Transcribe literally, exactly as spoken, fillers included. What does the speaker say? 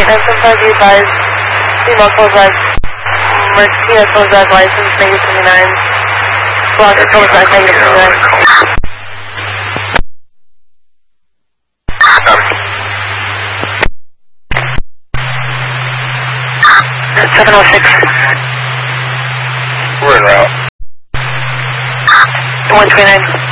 nine seven five, be advised, female Cossack, Mercia Cossack license, negative twenty-nine, blocker Cossack, negative twenty-nine. seven oh six. We're en route. one twenty-nine.